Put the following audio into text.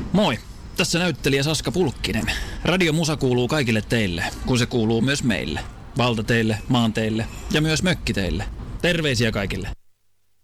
Moi, tässä näyttelijä Saska Pulkkinen. Radiomusa kuuluu kaikille teille, kun se kuuluu myös meille. Valtateille, maanteille ja myös mökkiteille. Terveisiä kaikille.